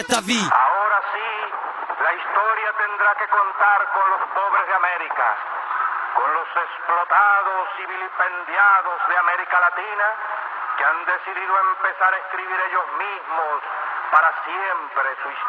Ahora sí, la historia tendrá que contar con los pobres de América, con los explotados y vilipendiados de América Latina, que han decidido empezar a escribir ellos mismos para siempre su historia.